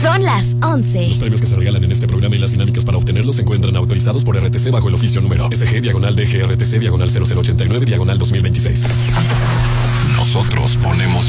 Son las 11. Los premios que se regalan en este programa y las dinámicas para obtenerlos se encuentran autorizados por RTC bajo el oficio número SG/DGRTC/0089/2026. Nosotros ponemos